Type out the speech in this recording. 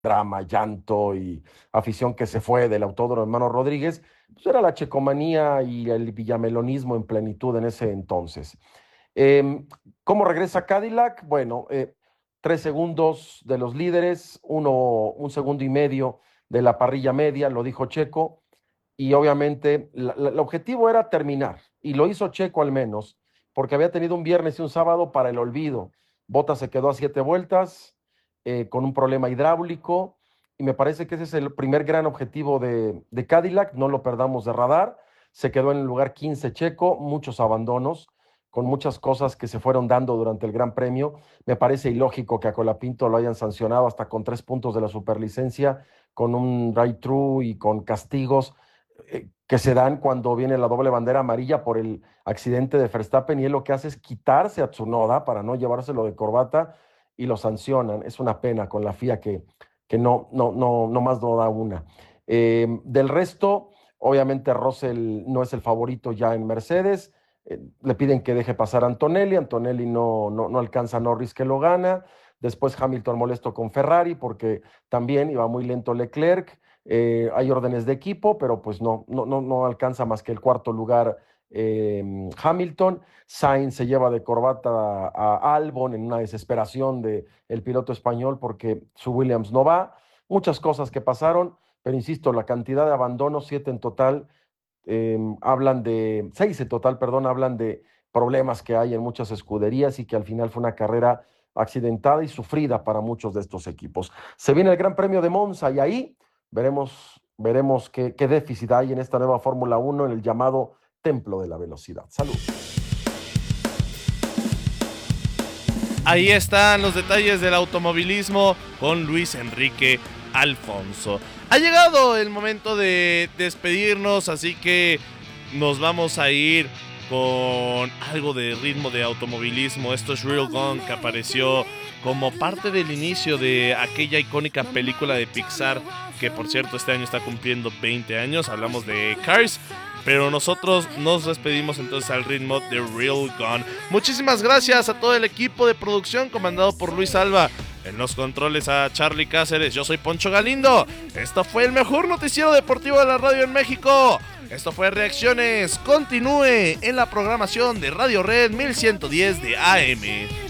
drama, llanto y afición que se fue del Autódromo Hermano Rodríguez, pues era la checomanía y el villamelonismo en plenitud en ese entonces. Eh, ¿Cómo regresa Cadillac? Bueno, 3 segundos de los líderes, un segundo y medio de la parrilla media, lo dijo Checo, y obviamente el objetivo era terminar, y lo hizo Checo al menos, porque había tenido un viernes y un sábado para el olvido. Bottas se quedó a 7 vueltas con un problema hidráulico, y me parece que ese es el primer gran objetivo de Cadillac, no lo perdamos de radar. Se quedó en el lugar 15 Checo, muchos abandonos con muchas cosas que se fueron dando durante el Gran Premio. Me parece ilógico que a Colapinto lo hayan sancionado hasta con 3 puntos de la superlicencia, con un drive-thru y con castigos que se dan cuando viene la doble bandera amarilla por el accidente de Verstappen, y él lo que hace es quitarse a Tsunoda para no llevárselo de corbata y lo sancionan. Es una pena con la FIA que no más no da una. Del resto, obviamente Russell no es el favorito ya en Mercedes. Le piden que deje pasar a Antonelli. Antonelli no alcanza a Norris, que lo gana. Después Hamilton molesto con Ferrari porque también iba muy lento Leclerc. Hay órdenes de equipo, pero pues no alcanza más que el cuarto lugar Hamilton. Sainz se lleva de corbata a Albon en una desesperación de el piloto español porque su Williams no va. Muchas cosas que pasaron, pero insisto, la cantidad de abandonos, 7 en total, hablan de, 6 en total, perdón, hablan de problemas que hay en muchas escuderías y que al final fue una carrera accidentada y sufrida para muchos de estos equipos. Se viene el Gran Premio de Monza y ahí veremos qué déficit hay en esta nueva Fórmula 1 en el llamado Templo de la Velocidad. Salud. Ahí están los detalles del automovilismo con Luis Enrique Alfonso. Ha llegado el momento de despedirnos, así que nos vamos a ir con algo de ritmo de automovilismo. Esto es Real Gone, que apareció como parte del inicio de aquella icónica película de Pixar, que por cierto este año está cumpliendo 20 años. Hablamos de Cars, pero nosotros nos despedimos entonces al ritmo de Real Gone. Muchísimas gracias a todo el equipo de producción comandado por Luis Alba. En los controles a Charlie Cáceres. Yo soy Poncho Galindo. Esto fue el mejor noticiero deportivo de la radio en México. Esto fue Reacciones. Continúe en la programación de Radio Red 1110 de AM.